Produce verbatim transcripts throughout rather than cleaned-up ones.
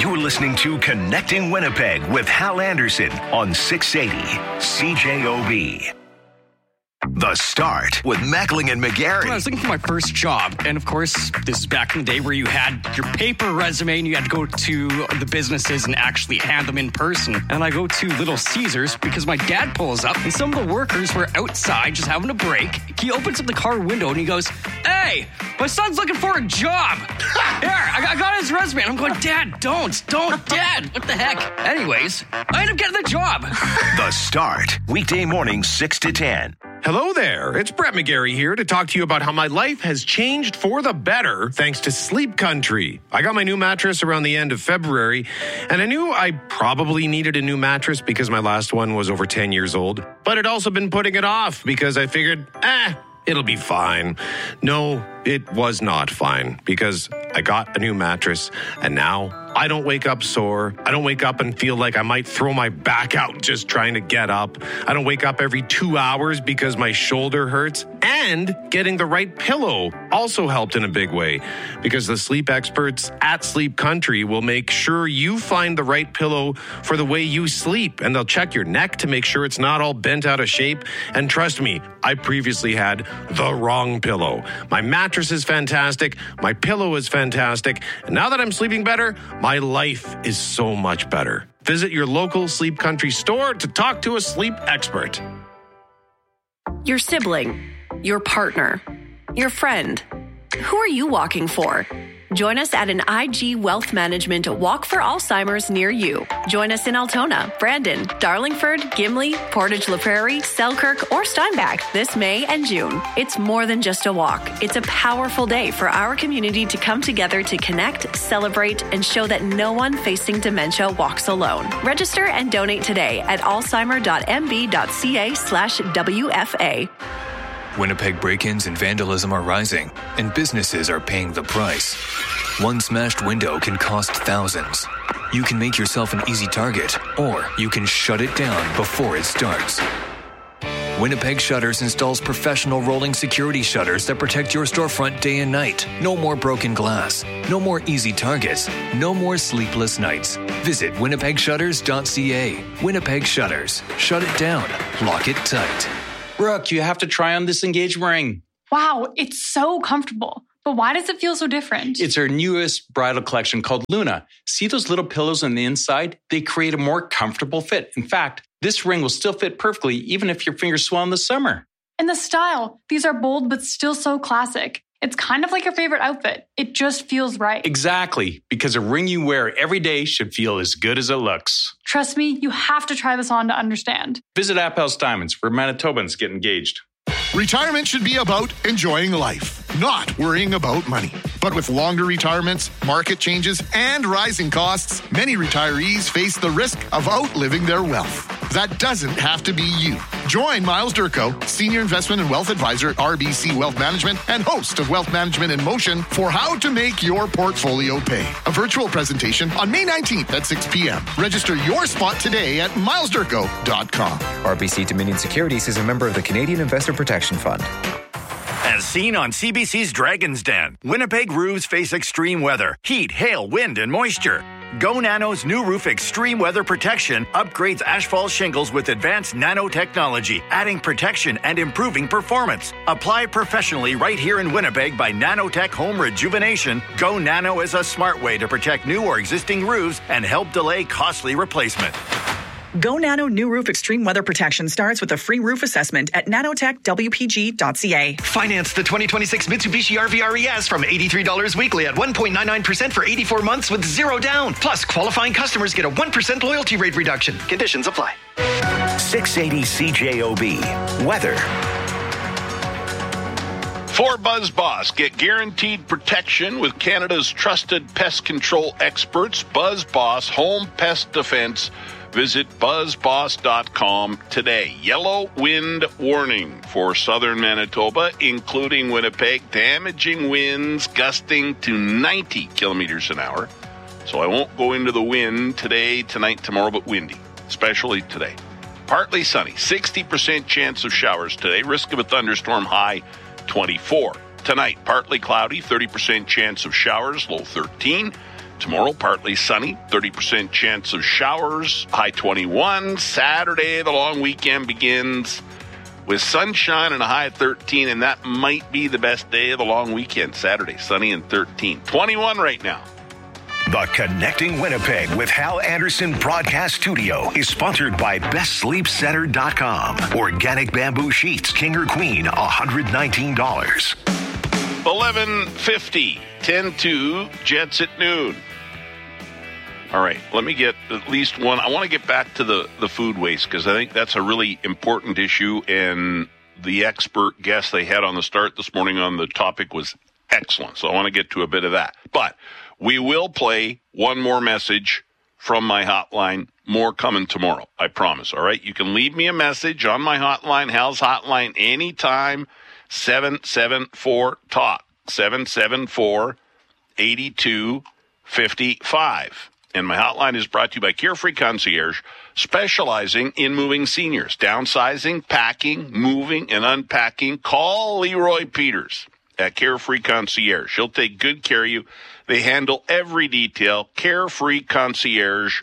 You're listening to Connecting Winnipeg with Hal Anderson on six eighty C J O B. The Start with Mackling and McGarry. When I was looking for my first job, and of course, this is back in the day where you had your paper resume and you had to go to the businesses and actually hand them in person. And I go to Little Caesars because my dad pulls up and some of the workers were outside just having a break. He opens up the car window and he goes, "Hey, my son's looking for a job." Here, I got his resume. And I'm going, "Dad, don't, don't, Dad, what the heck?" Anyways, I end up getting the job. The Start, weekday mornings six to ten. Hello there, it's Brett McGarry here to talk to you about how my life has changed for the better thanks to Sleep Country. I got my new mattress around the end of February, and I knew I probably needed a new mattress because my last one was over ten years old, but I'd also been putting it off because I figured, eh, it'll be fine. No, it was not fine because I got a new mattress, and now I don't wake up sore. I don't wake up and feel like I might throw my back out just trying to get up. I don't wake up every two hours because my shoulder hurts. And getting the right pillow also helped in a big way because the sleep experts at Sleep Country will make sure you find the right pillow for the way you sleep. And they'll check your neck to make sure it's not all bent out of shape. And trust me, I previously had the wrong pillow. My mattress is fantastic. My pillow is fantastic. And now that I'm sleeping better, my life is so much better. Visit your local Sleep Country store to talk to a sleep expert. Your sibling, your partner, your friend. Who are you walking for? Join us at an I G Wealth Management Walk for Alzheimer's near you. Join us in Altona, Brandon, Darlingford, Gimli, Portage La Prairie, Selkirk, or Steinbach this May and June. It's more than just a walk. It's a powerful day for our community to come together to connect, celebrate, and show that no one facing dementia walks alone. Register and donate today at alzheimer.mb.ca slash WFA. Winnipeg break-ins and vandalism are rising, and businesses are paying the price. One smashed window can cost thousands. You can make yourself an easy target, or you can shut it down before it starts. Winnipeg Shutters installs professional rolling security shutters that protect your storefront day and night. No more broken glass. No more easy targets. No more sleepless nights. Visit winnipeg shutters dot c a. Winnipeg Shutters. Shut it down. Lock it tight. Brooke, you have to try on this engagement ring. Wow, it's so comfortable. But why does it feel so different? It's our newest bridal collection called Luna. See those little pillows on the inside? They create a more comfortable fit. In fact, this ring will still fit perfectly even if your fingers swell in the summer. And the style. These are bold but still so classic. It's kind of like your favorite outfit. It just feels right. Exactly, because a ring you wear every day should feel as good as it looks. Trust me, you have to try this on to understand. Visit Appel's Diamonds, where Manitobans get engaged. Retirement should be about enjoying life, not worrying about money. But with longer retirements, market changes, and rising costs, many retirees face the risk of outliving their wealth. That doesn't have to be you. Join Miles Durko, Senior Investment and Wealth Advisor at R B C Wealth Management and host of Wealth Management in Motion for how to make your portfolio pay. A virtual presentation on May nineteenth at six p.m. Register your spot today at miles durko dot com. R B C Dominion Securities is a member of the Canadian Investor Protection Fund. As seen on C B C's Dragon's Den, Winnipeg roofs face extreme weather, heat, hail, wind, and moisture. Go Nano's new roof extreme weather protection upgrades asphalt shingles with advanced nanotechnology, adding protection and improving performance. Apply professionally right here in Winnipeg by Nanotech Home Rejuvenation. Go Nano is a smart way to protect new or existing roofs and help delay costly replacement. Go Nano New Roof Extreme Weather Protection starts with a free roof assessment at nanotech w p g dot c a. Finance the twenty twenty-six Mitsubishi R V R E S from eighty-three dollars weekly at one point nine nine percent for eighty-four months with zero down. Plus, qualifying customers get a one percent loyalty rate reduction. Conditions apply. six eighty C J O B. Weather. For BuzzBoss, get guaranteed protection with Canada's trusted pest control experts, BuzzBoss Home Pest Defense. Visit buzz boss dot com today. Yellow wind warning for southern Manitoba, including Winnipeg. Damaging winds gusting to ninety kilometers an hour. So I won't go into the wind today, tonight, tomorrow, but windy, especially today. Partly sunny, sixty percent chance of showers today. Risk of a thunderstorm high twenty-four. Tonight, partly cloudy, thirty percent chance of showers, low thirteen. Tomorrow, partly sunny, thirty percent chance of showers, high twenty-one. Saturday, the long weekend begins with sunshine and a high of thirteen, and that might be the best day of the long weekend. Saturday, sunny and thirteen. twenty-one right now. The Connecting Winnipeg with Hal Anderson broadcast studio is sponsored by best sleep center dot com. Organic bamboo sheets, king or queen, one hundred nineteen dollars. eleven fifty, ten two, Jets at noon. All right, let me get at least one. I want to get back to the, the food waste because I think that's a really important issue, and the expert guest they had on the start this morning on the topic was excellent. So I want to get to a bit of that. But we will play one more message from my hotline. More coming tomorrow, I promise. All right, you can leave me a message on my hotline, Hal's hotline, anytime, seven seven four talk, seven seven four, eight two five five. And my hotline is brought to you by Carefree Concierge, specializing in moving seniors, downsizing, packing, moving, and unpacking. Call Leroy Peters at Carefree Concierge. He'll take good care of you. They handle every detail. carefree concierge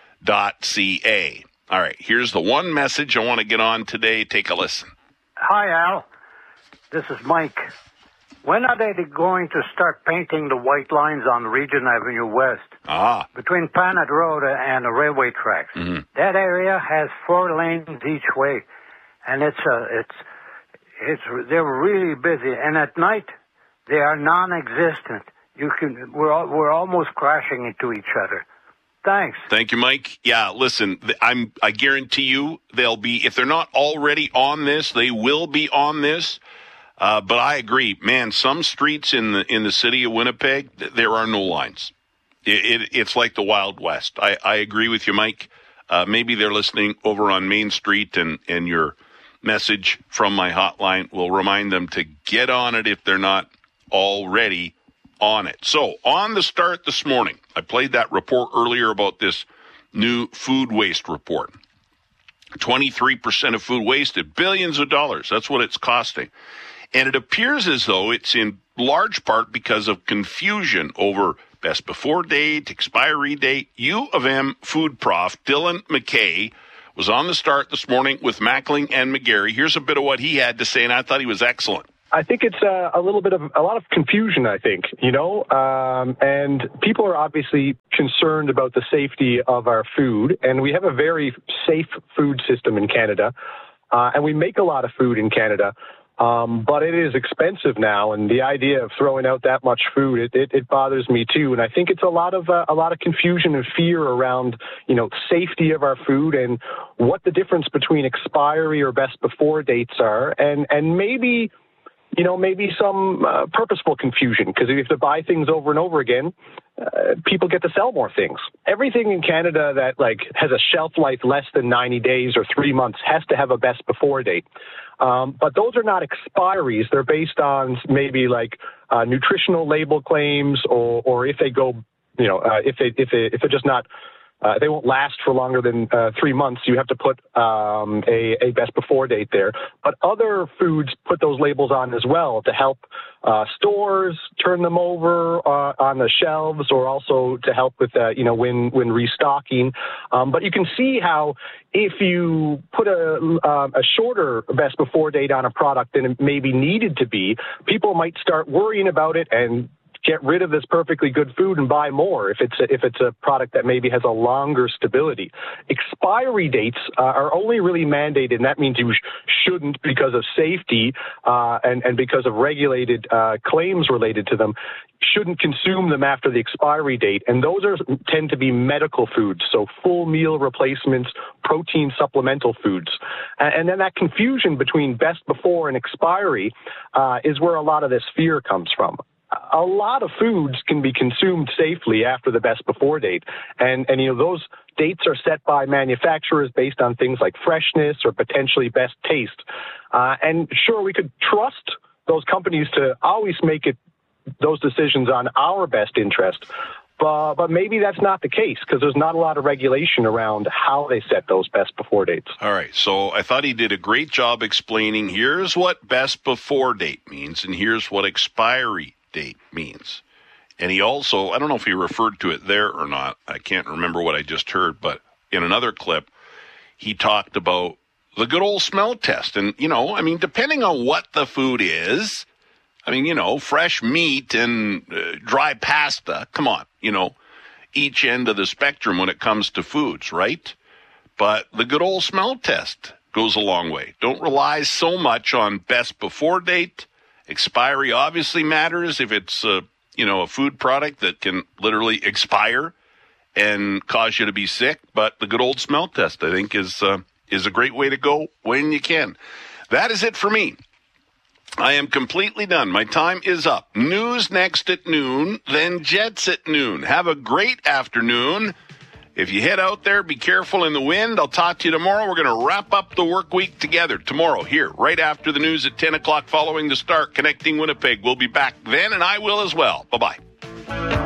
dot c a. All right, here's the one message I want to get on today. Take a listen. Hi, Al. This is Mike. When are they going to start painting the white lines on Region Avenue West? Ah. Between Planet Road and the railway tracks. Mm-hmm. That area has four lanes each way, and it's uh, it's it's they're really busy. And at night, they are non-existent. You can we're all, we're almost crashing into each other. Thanks. Thank you, Mike. Yeah, listen, I'm I guarantee you they'll be, if they're not already on this, they will be on this. Uh, but I agree, man, some streets in the in the city of Winnipeg, th- there are no lines. It, it, it's like the Wild West. I, I agree with you, Mike. Uh, maybe they're listening over on Main Street, and, and your message from my hotline will remind them to get on it if they're not already on it. So, on the start this morning, I played that report earlier about this new food waste report. twenty-three percent of food wasted, billions of dollars. That's what it's costing. And it appears as though it's in large part because of confusion over best before date, expiry date. U of M food prof Dylan McKay was on the start this morning with Mackling and McGarry. Here's a bit of what he had to say, and I thought he was excellent. I think it's uh, a little bit of a lot of confusion, I think, you know, um, and people are obviously concerned about the safety of our food, and we have a very safe food system in Canada, uh, and we make a lot of food in Canada. Um, but it is expensive now, and the idea of throwing out that much food, it, it, it bothers me too. And I think it's a lot of uh, a lot of confusion and fear around, you know, safety of our food and what the difference between expiry or best before dates are, and and maybe, you know, maybe some uh, purposeful confusion, because if you have to buy things over and over again, uh, people get to sell more things. Everything in Canada that like has a shelf life less than ninety days or three months has to have a best before date. Um, but those are not expiries. They're based on maybe like uh, nutritional label claims, or, or if they go, you know, uh, if they if they if they're just not, uh, they won't last for longer than uh, three months. You have to put um, a, a best before date there. But other foods put those labels on as well to help uh, stores turn them over uh, on the shelves, or also to help with uh, you know when when restocking. Um, but you can see how, if you put a, uh, a shorter best before date on a product than it maybe needed to be, people might start worrying about it and get rid of this perfectly good food and buy more if it's a, if it's a product that maybe has a longer stability. Expiry dates uh, are only really mandated, and that means you sh- shouldn't, because of safety uh, and, and because of regulated uh, claims related to them, shouldn't consume them after the expiry date. And those are tend to be medical foods, so full meal replacements, protein supplemental foods. And, and then that confusion between best before and expiry uh, is where a lot of this fear comes from. A lot of foods can be consumed safely after the best before date. And, and, you know, those dates are set by manufacturers based on things like freshness or potentially best taste. Uh, and sure, we could trust those companies to always make it those decisions on our best interest. But, but maybe that's not the case, because there's not a lot of regulation around how they set those best before dates. All right. So I thought he did a great job explaining here's what best before date means, and here's what expiry date means. And he also, I don't know if he referred to it there or not. I can't remember what I just heard, but in another clip, he talked about the good old smell test. And, you know, I mean, depending on what the food is, I mean, you know, fresh meat and uh, dry pasta, come on, you know, each end of the spectrum when it comes to foods, right? But the good old smell test goes a long way. Don't rely so much on best before date. Expiry obviously matters if it's, uh, you know, a food product that can literally expire and cause you to be sick. But the good old smell test, I think, is uh, is a great way to go when you can. That is it for me. I am completely done. My time is up. News next at noon, then Jets at noon. Have a great afternoon. If you head out there, be careful in the wind. I'll talk to you tomorrow. We're going to wrap up the work week together tomorrow here, right after the news at ten o'clock following the start. Connecting Winnipeg. We'll be back then, and I will as well. Bye-bye.